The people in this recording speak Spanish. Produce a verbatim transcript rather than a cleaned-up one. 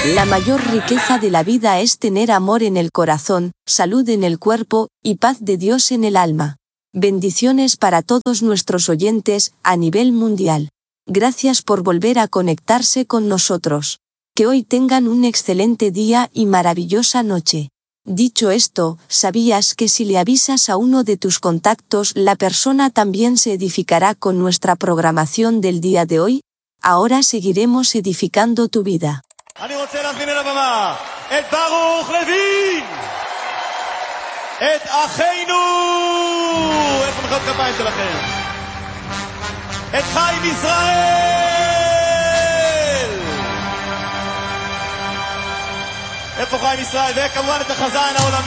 La mayor riqueza de la vida es tener amor en el corazón, salud en el cuerpo, y paz de Dios en el alma. Bendiciones para todos nuestros oyentes, a nivel mundial. Gracias por volver a conectarse con nosotros. Que hoy tengan un excelente día y maravillosa noche. Dicho esto, ¿sabías que si le avisas a uno de tus contactos, la persona también se edificará con nuestra programación del día de hoy? Ahora seguiremos edificando tu vida. אני רוצה להזמין אל הבמה את ברוך לוין, את אחינו, איפה מחיאות כפיים שלכם? את חיים ישראל, איפה חיים ישראל? וכמובן את החזן העולמי